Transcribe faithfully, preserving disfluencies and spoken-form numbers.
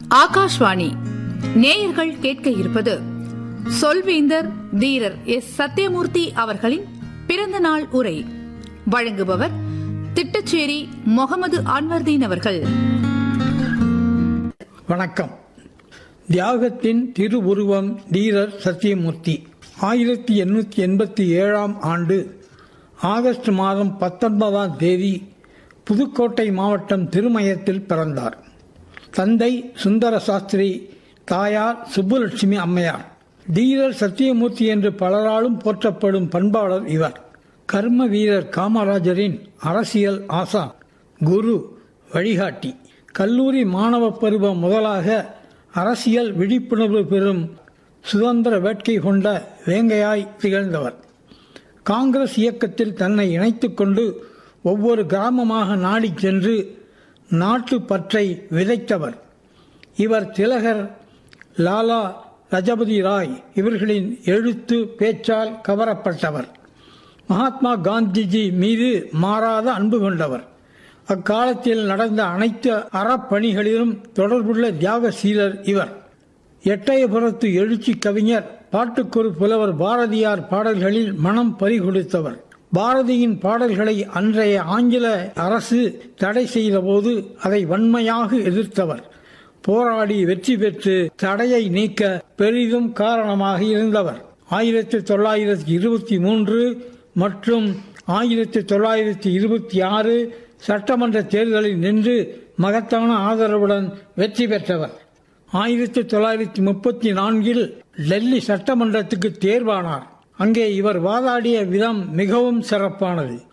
ஆகாஷ்வாணி நேயர்கள் கேட்க இருப்பது சொல்வேந்தர் தீரர் எஸ் சத்யமூர்த்தி அவர்களின் பிறந்த நாள் உரை. வழங்குபவர் திட்டச்சேரி முகமது அன்வர்தீன் அவர்கள். வணக்கம். தியாகத்தின் திருவுருவம் தீரர் சத்யமூர்த்தி. ஆயிரத்தி எண்ணூற்றி எண்பத்தி ஏழாம் ஆண்டு ஆகஸ்ட் மாதம் பத்தொன்பதாம் தேதி புதுக்கோட்டை மாவட்டம் திருமயத்தில் பிறந்தார். தந்தை சுந்தர சாஸ்திரி, தாயார் சுப்புலட்சுமி அம்மையார். தீரர் சத்யமூர்த்தி என்று பலராலும் போற்றப்படும் பண்பாளர் இவர். கர்ம வீரர் காமராஜரின் அரசியல் ஆசா, குரு, வழிகாட்டி. கல்லூரி மாணவ பருவம் முதலாக அரசியல் விழிப்புணர்வு பெறும் சுதந்திர வேட்கை கொண்ட வேங்கையாய் திகழ்ந்தவர். காங்கிரஸ் இயக்கத்தில் தன்னை இணைத்துக் கொண்டு ஒவ்வொரு கிராமமாக நாடி சென்று நாட்டு பற்றை விதைத்தவர். இவர் திலகர், லாலா லஜபதி ராய் இவர்களின் எழுத்து பேச்சால் கவரப்பட்டவர். மகாத்மா காந்திஜி மீது மாறாத அன்பு கொண்டவர். அக்காலத்தில் நடந்த அனைத்து அறப்பணிகளிலும் தொடர்புள்ள தியாகசீலர் இவர். எட்டயபுரத்து எழுச்சி கவிஞர், பாட்டுக்கொரு புலவர் பாரதியார் பாடல்களில் மனம் பறிகொடுத்தவர். பாரதியின் பாடல்களை அன்றைய ஆங்கில அரசு தடை செய்த போது அதை வன்மையாக எதிர்த்தவர். போராடி வெற்றி பெற்று தடையை நீக்க பெரிதும் காரணமாக இருந்தவர். ஆயிரத்தி தொள்ளாயிரத்தி இருபத்தி மூன்று மற்றும் ஆயிரத்தி தொள்ளாயிரத்தி இருபத்தி ஆறு சட்டமன்ற தேர்தலில் நின்று மகத்தான ஆதரவுடன் வெற்றி பெற்றவர். ஆயிரத்தி தொள்ளாயிரத்தி முப்பத்தி நான்கில் டெல்லி சட்டமன்றத்துக்கு தேர்வானார். அங்கே இவர் வாதாடிய விதம் மிகவும் சிறப்பானது.